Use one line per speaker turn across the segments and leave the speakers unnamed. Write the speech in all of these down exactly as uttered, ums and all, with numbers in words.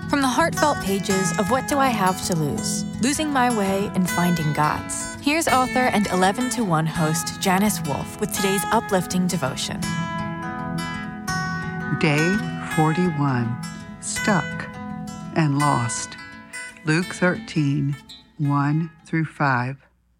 From the heartfelt pages of What Do I Have to Lose? Losing My Way and Finding God's. Here's author and eleven to one host Janice Wolfe with today's uplifting devotion.
Day forty-one, Stuck and Lost. Luke thirteen, one through five.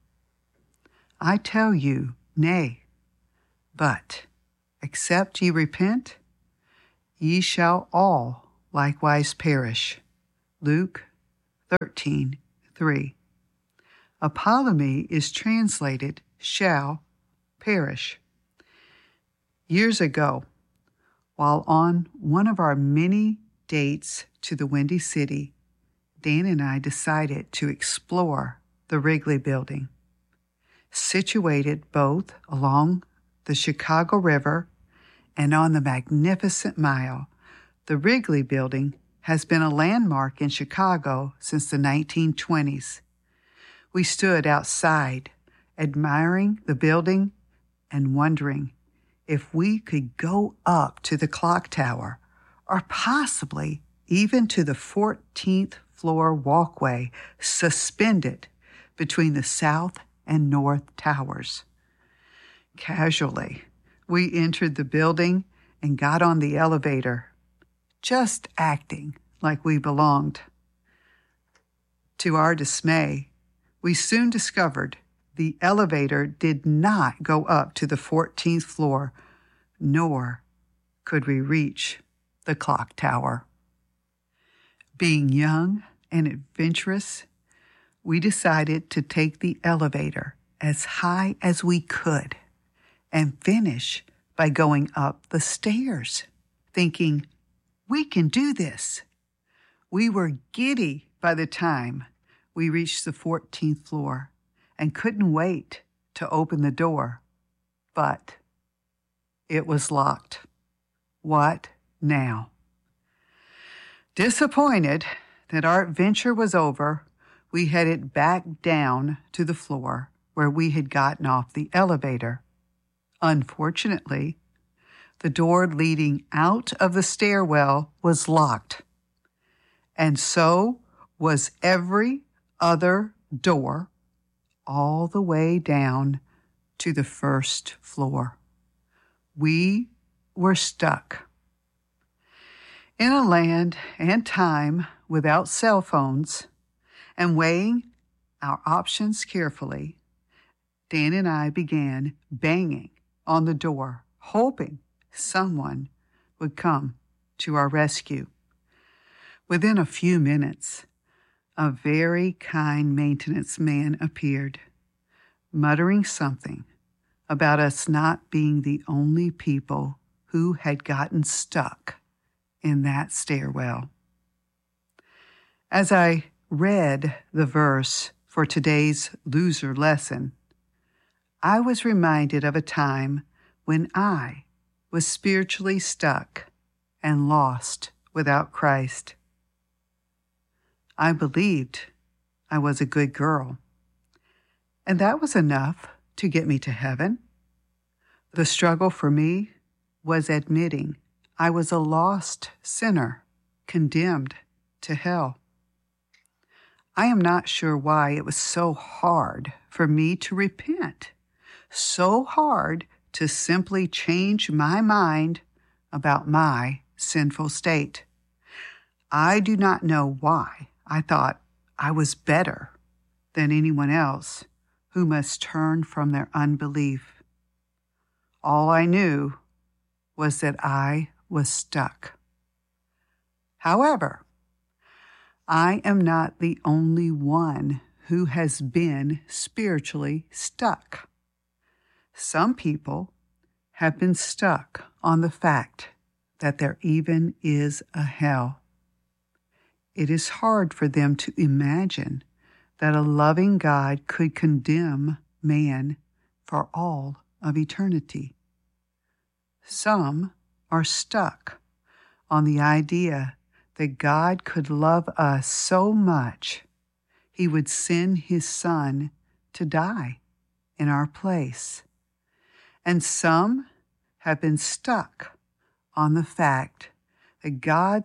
I tell you, nay, but except ye repent, ye shall all likewise perish. Luke thirteen, three. Apollomy is translated shall perish. Years ago, while on one of our many dates to the Windy City, Dan and I decided to explore the Wrigley Building. Situated both along the Chicago River and on the Magnificent Mile, the Wrigley Building has been a landmark in Chicago since the nineteen twenties. We stood outside, admiring the building and wondering if we could go up to the clock tower or possibly even to the fourteenth floor walkway suspended between the south and north towers. Casually, we entered the building and got on the elevator, just acting like we belonged. To our dismay, we soon discovered the elevator did not go up to the fourteenth floor, nor could we reach the clock tower. Being young and adventurous, we decided to take the elevator as high as we could and finish by going up the stairs, thinking, we can do this. We were giddy by the time we reached the fourteenth floor and couldn't wait to open the door, but it was locked. What now? Disappointed that our adventure was over, we headed back down to the floor where we had gotten off the elevator. Unfortunately, the door leading out of the stairwell was locked, and so was every other door all the way down to the first floor. We were stuck. In a land and time without cell phones, and weighing our options carefully, Dan and I began banging on the door, hoping someone would come to our rescue. Within a few minutes, a very kind maintenance man appeared, muttering something about us not being the only people who had gotten stuck in that stairwell. As I read the verse for today's loser lesson, I was reminded of a time when I was spiritually stuck and lost without Christ. I believed I was a good girl, and that was enough to get me to heaven. The struggle for me was admitting I was a lost sinner, condemned to hell. I am not sure why it was so hard for me to repent, so hard to simply change my mind about my sinful state. I do not know why I thought I was better than anyone else who must turn from their unbelief. All I knew was that I was stuck. However, I am not the only one who has been spiritually stuck. Some people have been stuck on the fact that there even is a hell. It is hard for them to imagine that a loving God could condemn man for all of eternity. Some are stuck on the idea that God could love us so much he would send his Son to die in our place. And some have been stuck on the fact that God's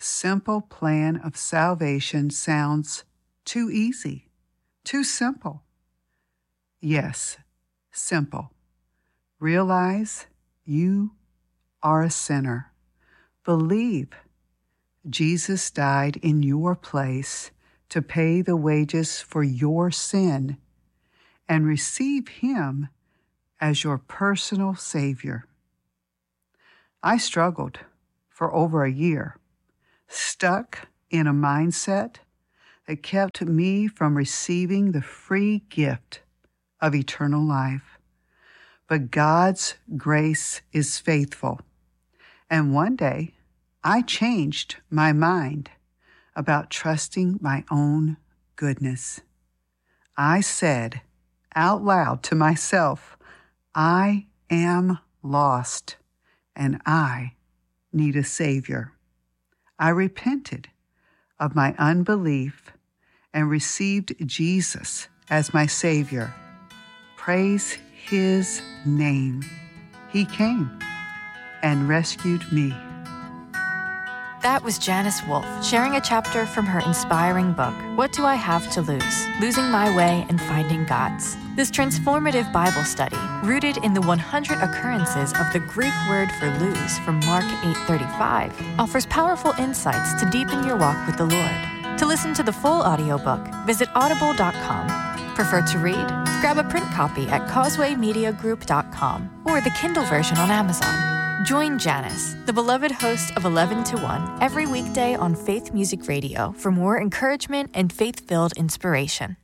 simple plan of salvation sounds too easy, too simple. Yes, simple. Realize you are a sinner. Believe Jesus died in your place to pay the wages for your sin, and receive Him as your personal Savior. I struggled for over a year, stuck in a mindset that kept me from receiving the free gift of eternal life. But God's grace is faithful, and one day I changed my mind about trusting my own goodness. I said out loud to myself, I am lost and I need a Savior. I repented of my unbelief and received Jesus as my Savior. Praise His name. He came and rescued me.
That was Janice Wolf sharing a chapter from her inspiring book, What Do I Have to Lose? Losing My Way and Finding God's. This transformative Bible study, rooted in the one hundred occurrences of the Greek word for lose from Mark eight thirty-five, offers powerful insights to deepen your walk with the Lord. To listen to the full audiobook, visit audible dot com. Prefer to read? Grab a print copy at causeway media group dot com or the Kindle version on Amazon. Join Janice, the beloved host of eleven to one, every weekday on Faith Music Radio for more encouragement and faith-filled inspiration.